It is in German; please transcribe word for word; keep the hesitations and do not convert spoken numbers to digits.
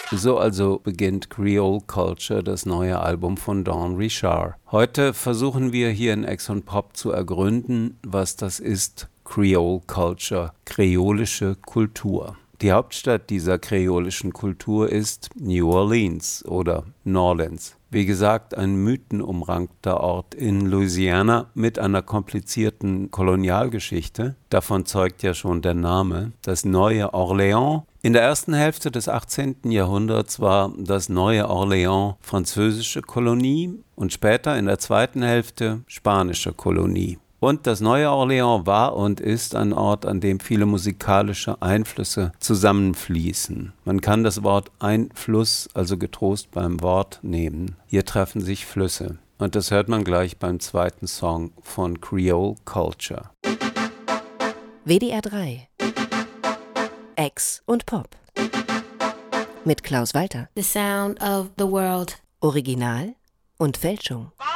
So also beginnt Creole Culture, das neue Album von Dawn Richard. Heute versuchen wir hier in Ex und Pop zu ergründen, was das ist, Creole Culture, kreolische Kultur. Die Hauptstadt dieser kreolischen Kultur ist New Orleans oder Norleans. Wie gesagt, ein mythenumrankter Ort in Louisiana mit einer komplizierten Kolonialgeschichte. Davon zeugt ja schon der Name. Das neue Orléans. In der ersten Hälfte des achtzehnten Jahrhunderts war das neue Orléans französische Kolonie und später in der zweiten Hälfte spanische Kolonie. Und das neue Orléans war und ist ein Ort, an dem viele musikalische Einflüsse zusammenfließen. Man kann das Wort Einfluss also getrost beim Wort nehmen. Hier treffen sich Flüsse. Und das hört man gleich beim zweiten Song von Creole Culture. W D R drei Ex und Pop mit Klaus Walter. The sound of the world. Original und Fälschung.